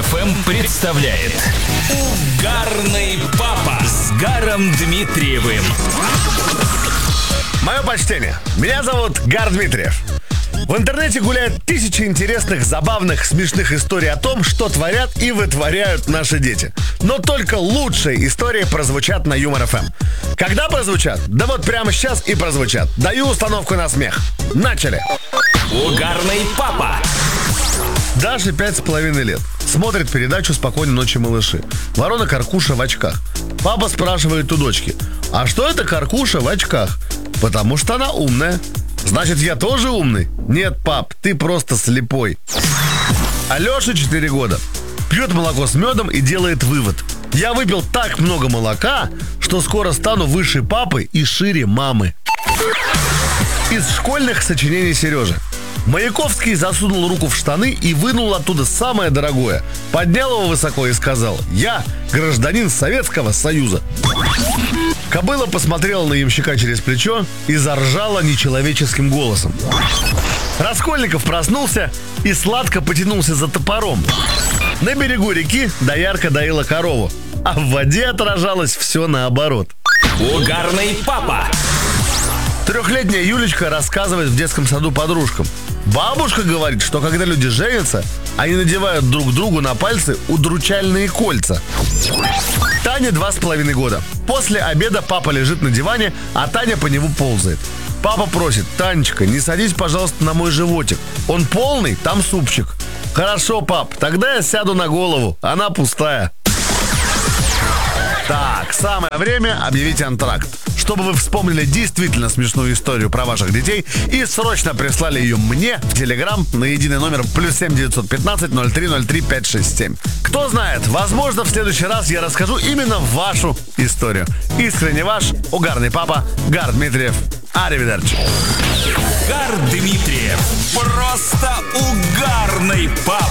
ФМ представляет Угарный папа с Гаром Дмитриевым. Мое почтение. Меня зовут Гар Дмитриев. В интернете гуляют тысячи интересных, забавных, смешных историй о том, что творят и вытворяют наши дети. Но только лучшие истории прозвучат на Юмор ФМ. Когда прозвучат? Да вот прямо сейчас и прозвучат. Даю установку на смех. Начали. Угарный папа. Даше 5,5 лет. Смотрит передачу «Спокойной ночи, малыши». Ворона Каркуша в очках. Папа спрашивает у дочки: а что это Каркуша в очках? Потому что она умная. Значит, я тоже умный? Нет, пап, ты просто слепой. Алёше 4 года. Пьет молоко с медом и делает вывод: я выпил так много молока, что скоро стану выше папы и шире мамы. Из школьных сочинений Сережи. Маяковский засунул руку в штаны и вынул оттуда самое дорогое. Поднял его высоко и сказал: я гражданин Советского Союза. Кобыла посмотрела на ямщика через плечо и заржала нечеловеческим голосом. Раскольников проснулся и сладко потянулся за топором. На берегу реки доярка доила корову, а в воде отражалось все наоборот. Угарный папа. 3-летняя Юлечка рассказывает в детском саду подружкам: бабушка говорит, что когда люди женятся, они надевают друг другу на пальцы удручальные кольца. Тане 2,5 года. После обеда папа лежит на диване, а Таня по нему ползает. Папа просит: Танечка, не садись, пожалуйста, на мой животик. Он полный, там супчик. Хорошо, пап, тогда я сяду на голову, она пустая. Так, самое время объявить антракт, чтобы вы вспомнили действительно смешную историю про ваших детей и срочно прислали ее мне в Телеграм на единый номер +7 915 0303 567. Кто знает, возможно, в следующий раз я расскажу именно вашу историю. Искренне ваш угарный папа Гар Дмитриев. Аривидерчи. Гар Дмитриев. Просто угарный папа.